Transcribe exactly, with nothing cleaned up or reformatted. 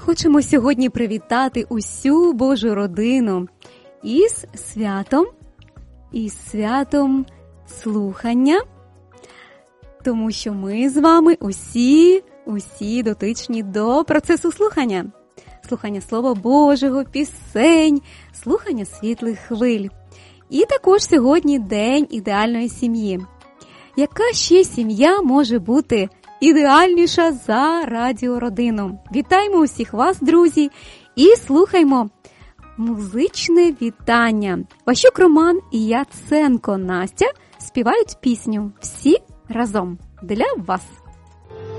Хочемо сьогодні привітати усю Божу родину із святом, із святом слухання, тому що ми з вами усі, усі дотичні до процесу слухання. Слухання Слова Божого, пісень, слухання світлих хвиль. І також сьогодні День ідеальної сім'ї. Яка ще сім'я може бути ідеальніша за радіородину? Вітаємо усіх вас, друзі, і слухаймо музичне вітання. Ващук Роман і Яценко Настя співають пісню «Всі разом» для вас.